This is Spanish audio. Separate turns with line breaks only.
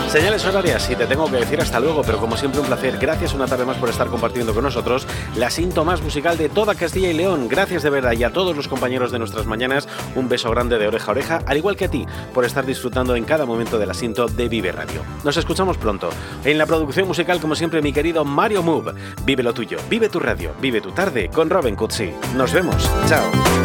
Señales horarias y te tengo que decir hasta luego, pero como siempre un placer. Gracias una tarde más por estar compartiendo con nosotros la cinta más musical de toda Castilla y León. Gracias de verdad, y a todos los compañeros de nuestras mañanas un beso grande de oreja a oreja, al igual que a ti por estar disfrutando en cada momento del asiento de Vive Radio. Nos escuchamos pronto. En la producción musical, como siempre, mi querido Mario Move. Vive lo tuyo, vive tu radio, vive tu tarde con Robin Cutsi. Nos vemos. Chao.